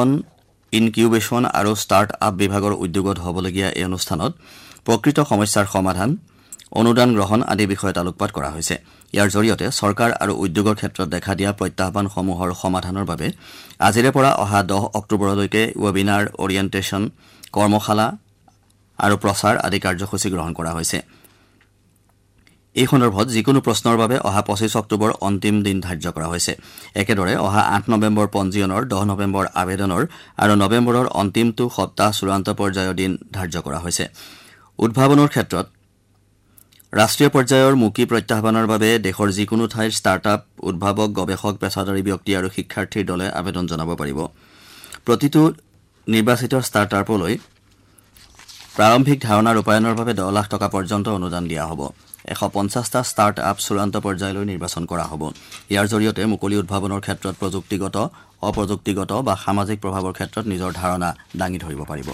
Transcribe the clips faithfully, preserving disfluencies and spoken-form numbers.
উদ্ভাৱন ইনকিউবেশ্যন আৰু start up বিভাগৰ উদ্যোগত হ'বলগীয়া এই অনুষ্ঠানত প্ৰকৃত সমস্যাৰ সমাধান অনুদান গ্ৰহণ আদি বিষয়ত আলোকপাত কৰা হৈছে ইয়াৰ জৰিয়তে চৰকাৰ আৰু উদ্যোগৰ ক্ষেত্ৰত দেখা দিয়া প্ৰত্যাহ্বানসমূহৰ সমাধানৰ বাবে আজিৰে পৰা অহা দহ অক্টোবৰলৈকে ৱেবিনাৰ অৰিয়েণ্টেশ্যন কৰ্মশালা আৰু প্ৰচাৰ আদি কাৰ্যসূচী গ্ৰহণ কৰা হৈছে এই সন্দৰ্ভত যিকোনো প্ৰশ্নৰ বাবে অহা পঁচিছ অক্টোবৰ অন্তিম দিন ধাৰ্য কৰা হৈছে একেদৰে অহা আঠ নৱেম্বৰ পঞ্জীয়নৰ দহ নৱেম্বৰ আবেদনৰ আৰু নৱেম্বৰৰ অন্তিমটো সপ্তাহ চূড়ান্ত পৰ্যায়ৰ দিন ধাৰ্য কৰা হৈছে উদ্ভাৱনৰ ক্ষেত্ৰত ৰাষ্ট্ৰীয় পৰ্যায়ৰ মুকী প্ৰত্যাহ্বানৰ বাবে দেশৰ যিকোনো ঠাইৰ ষ্টাৰ্টআপ উদ্ভাৱক গৱেষক পেছাদাৰী ব্যক্তি আৰু শিক্ষাৰ্থীৰ দলে আবেদন জনাব পাৰিব প্ৰতিটো নিৰ্বাচিত ষ্টাৰ্টআপলৈ প্ৰাৰম্ভিক ধাৰণা ৰূপায়ণৰ বাবে দহ লাখ টকা পৰ্যন্ত অনুদান দিয়া হ'ব এশ পঞ্চাছটা ষ্টাৰ্ট আপ চূড়ান্ত পৰ্যায়লৈ নিৰ্বাচন কৰা হ'ব ইয়াৰ জৰিয়তে মুকলি উদ্ভাৱনৰ ক্ষেত্ৰত প্ৰযুক্তিগত অপ্ৰযুক্তিগত বা সামাজিক প্ৰভাৱৰ ক্ষেত্ৰত নিজৰ ধাৰণা দাঙি ধৰিব পাৰিব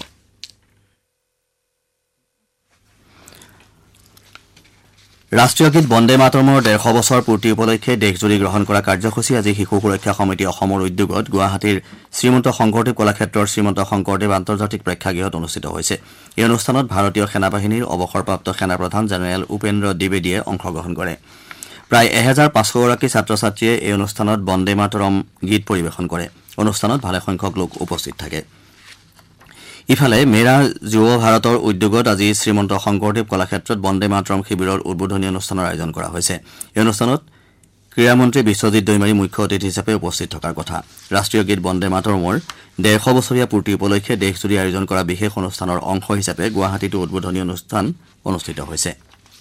ৰাষ্ট্ৰীয় গীত বন্দে মাতৰমৰ ডেৰশ বছৰ পূৰ্তি উপলক্ষে দেশজুৰি গ্ৰহণ কৰা কাৰ্যসূচী আজি শিশু সুৰক্ষা সমিতি অসমৰ উদ্যোগত গুৱাহাটীৰ শ্ৰীমন্ত শংকৰদেৱ কলাক্ষেত্ৰৰ শ্ৰীমন্ত শংকৰদেৱ আন্তৰ্জাতিক প্ৰেক্ষাগৃহত অনুষ্ঠিত হৈছে এই অনুষ্ঠানত ভাৰতীয় সেনাবাহিনীৰ অৱসৰপ্ৰাপ্ত সেনাপ্ৰধান জেনেৰেল উপেন্দ্ৰ দ্বিবেদীয়ে অংশগ্ৰহণ কৰে প্ৰায় এহেজাৰ পাঁচশগৰাকী ছাত্ৰ ছাত্ৰীয়ে এই অনুষ্ঠানত বন্দে মাতৰম গীত পৰিৱেশন কৰে অনুষ্ঠানত ভালেসংখ্যক লোক উপস্থিত থাকে ইফালে মেৰা যুৱ ভাৰতৰ উদ্যোগত আজি শ্ৰীমন্ত শংকৰদেৱ কলাক্ষেত্ৰত বন্দে মাতৰম শিবিৰৰ উদ্বোধনী অনুষ্ঠানৰ আয়োজন কৰা হৈছে এই অনুষ্ঠানত ক্ৰীড়ামন্ত্ৰী বিশ্বজিৎ দৈমাৰী মুখ্য অতিথি হিচাপে উপস্থিত থকাৰ কথা ৰাষ্ট্ৰীয় গীত বন্দে মাতৰমৰ ডেৰশ বছৰীয়া পূৰ্তি উপলক্ষে দেশজুৰি আয়োজন কৰা বিশেষ অনুষ্ঠানৰ অংশ হিচাপে গুৱাহাটীতো উদ্বোধনী অনুষ্ঠান অনুষ্ঠিত হৈছে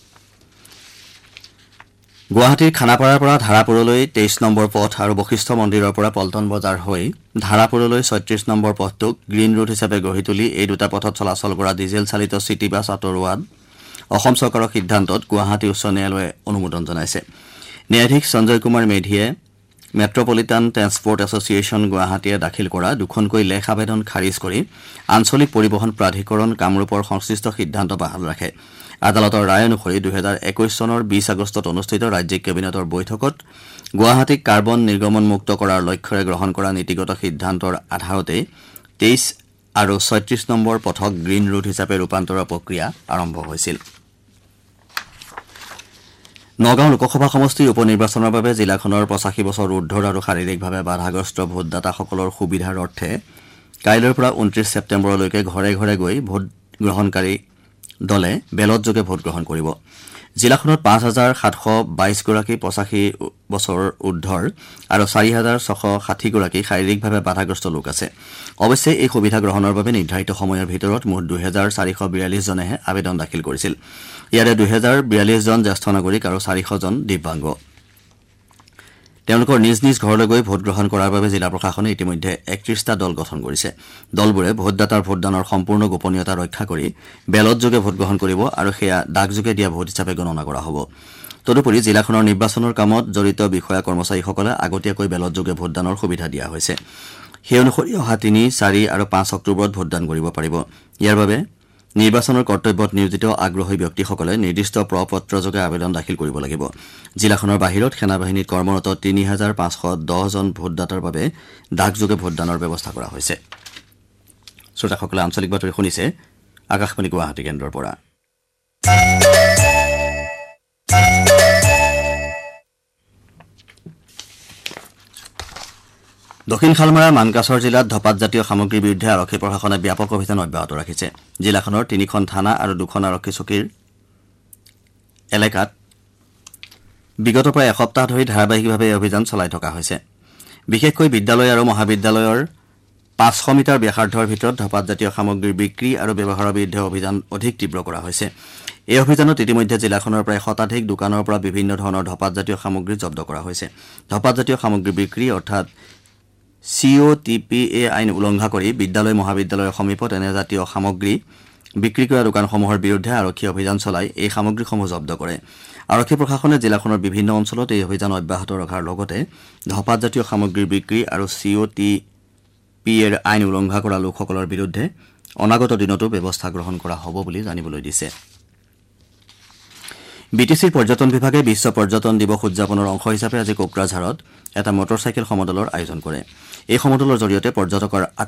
গুৱাহাটীৰ খানাপাৰাৰ পৰা ধাৰাপুৰলৈ তেইছ নম্বৰ পথ আৰু বশিষ্ঠ মন্দিৰৰ পৰা পল্টন বজাৰ হৈ ধাৰাপুৰলৈ ছয়ত্ৰিশ নম্বৰ পথটোক গ্ৰীণ ৰুট হিচাপে গঢ়ি তুলি এই দুটা পথত চলাচল কৰা ডিজেল চালিত চিটি বাছ আঁতৰোৱাত অসম চৰকাৰৰ সিদ্ধান্তত গুৱাহাটী উচ্চ ন্যায়ালয়ে অনুমোদন জনাইছে ন্যায়াধীশ সঞ্জয় কুমাৰ মেধিয়ে মেট্ৰপলিটান ট্ৰেন্সপৰ্ট এছ'চিয়েশ্যন গুৱাহাটীয়ে দাখিল কৰা দুখনকৈ লেখ আবেদন খাৰিজ কৰি আঞ্চলিক পৰিবহণ প্ৰাধিকৰণ কামৰূপৰ সংশ্লিষ্ট সিদ্ধান্ত বাহাল ৰাখে আদালতৰ ৰায় অনুসৰি দুহেজাৰ একৈশ চনৰ বিশ আগষ্টত অনুষ্ঠিত ৰাজ্যিক কেবিনেটৰ বৈঠকত গুৱাহাটীক কাৰ্বন নিৰ্গমনমুক্ত কৰাৰ লক্ষ্যৰে গ্ৰহণ কৰা নীতিগত সিদ্ধান্তৰ আধাৰতে তেইছ আৰু ছয়ত্ৰিশ নম্বৰ পথক গ্ৰীণ ৰুট হিচাপে ৰূপান্তৰৰ প্ৰক্ৰিয়া আৰম্ভ হৈছিল নগাঁও লোকসভা সমষ্টিৰ উপ নিৰ্বাচনৰ বাবে জিলাখনৰ পঁচাশী বছৰ ঊৰ্ধৰ আৰু শাৰীৰিকভাৱে বাধাগ্ৰস্ত ভোটদাতাসকলৰ সুবিধাৰ অৰ্থে কাইলৈৰ পৰা ঊনত্ৰিশ ছেপ্টেম্বৰলৈকে ঘৰে ঘৰে গৈ ভোট গ্ৰহণকাৰী দলে বেলতযোগে ভোট গ্ৰহণ কৰিব জিলাখনত পাঁচ হাজাৰ সাতশ বাইছগৰাকী পঁচাশী বছৰ ঊৰ্ধৰ আৰু চাৰি হাজাৰ ছশ ষাঠিগৰাকী শাৰীৰিকভাৱে বাধাগ্ৰস্ত লোক আছে অৱশ্যে এই সুবিধা গ্ৰহণৰ বাবে নিৰ্ধাৰিত সময়ৰ ভিতৰত মুঠ দুহেজাৰ চাৰিশ বিয়াল্লিছ জনেহে আবেদন দাখিল কৰিছিল ইয়াৰে দুহেজাৰ বিয়াল্লিছ জন জ্যেষ্ঠ নাগৰিক আৰু চাৰিশ জন দিব্যাংগ তেওঁলোকৰ নিজ নিজ ঘৰলৈ গৈ ভোট গ্ৰহণ কৰাৰ বাবে জিলা প্ৰশাসনে ইতিমধ্যে একত্ৰিশটা দল গঠন কৰিছে দলবোৰে ভোটদাতাৰ ভোটদানৰ সম্পূৰ্ণ গোপনীয়তা ৰক্ষা কৰি বেলতযোগে ভোট গ্ৰহণ কৰিব আৰু সেয়া ডাকযোগে দিয়া ভোট হিচাপে গণনা কৰা হ'ব তদুপৰি জিলাখনৰ নিৰ্বাচনৰ কামত জড়িত বিষয়া কৰ্মচাৰীসকলে আগতীয়াকৈ বেলতযোগে ভোটদানৰ সুবিধা দিয়া হৈছে সেই অনুসৰি অহা তিনি চাৰি আৰু পাঁচ অক্টোবৰত ভোটদান কৰিব পাৰিব ইয়াৰ বাবে নিৰ্বাচনৰ কৰ্তব্যত নিয়োজিত আগ্ৰহী ব্যক্তিসকলে নিৰ্দিষ্ট প্ৰপত্ৰযোগে আবেদন দাখিল কৰিব লাগিব জিলাখনৰ বাহিৰত সেনাবাহিনীত কৰ্মৰত তিনি হাজাৰ পাঁচশ দহ জন ভোটদাতাৰ বাবে ডাকযোগে ভোটদানৰ ব্যৱস্থা কৰা হৈছে শ্ৰোতাসকলে আঞ্চলিক বাতৰি শুনিছে আকাশবাণী গুৱাহাটী কেন্দ্ৰৰ পৰা দক্ষিণ খালমাৰা মানকাছৰ জিলাত ধপাত জাতীয় সামগ্ৰীৰ বিৰুদ্ধে আৰক্ষী প্ৰশাসনে ব্যাপক অভিযান অব্যাহত ৰাখিছে জিলাখনৰ তিনিখন থানা আৰু দুখন আৰক্ষী চকীৰ এলেকাত বিগত প্ৰায় এসপ্তাহ ধৰি ধাৰাবাহিকভাৱে এই অভিযান চলাই থকা হৈছে বিশেষকৈ বিদ্যালয় আৰু মহাবিদ্যালয়ৰ পাঁচশ মিটাৰ ব্যাসাৰ্ধৰ ভিতৰত ধপাত জাতীয় সামগ্ৰীৰ বিক্ৰী আৰু ব্যৱহাৰৰ বিৰুদ্ধে অভিযান অধিক তীব্ৰ কৰা হৈছে এই অভিযানত ইতিমধ্যে জিলাখনৰ প্ৰায় শতাধিক দোকানৰ পৰা বিভিন্ন ধৰণৰ ধপাত জাতীয় সামগ্ৰী জব্দ কৰা হৈছে ধপাত জাতীয় সামগ্ৰী বিক্ৰী অৰ্থাৎ C O' T P A আইন উলংঘা কৰি বিদ্যালয় মহাবিদ্যালয়ৰ সমীপত এনে জাতীয় সামগ্ৰী বিক্ৰী কৰা দোকানসমূহৰ বিৰুদ্ধে আৰক্ষী অভিযান চলাই এই সামগ্ৰীসমূহ জব্দ কৰে আৰক্ষী প্ৰশাসনে জিলাখনৰ বিভিন্ন অঞ্চলত এই অভিযান অব্যাহত ৰখাৰ লগতে ধপাত জাতীয় সামগ্ৰীৰ বিক্ৰী আৰু চি অ' টি পি এৰ আইন উলংঘা কৰা লোকসকলৰ বিৰুদ্ধে অনাগত দিনতো ব্যৱস্থা গ্ৰহণ কৰা হ'ব বুলি জানিবলৈ দিছে বি টি চিৰ পৰ্যটন বিভাগে বিশ্ব পৰ্যটন দিৱস উদযাপনৰ অংশ হিচাপে আজি কোকৰাঝাৰত এটা মটৰচাইকেল সমদলৰ আয়োজন কৰে এই সমদলৰ জৰিয়তে পৰ্যটকৰ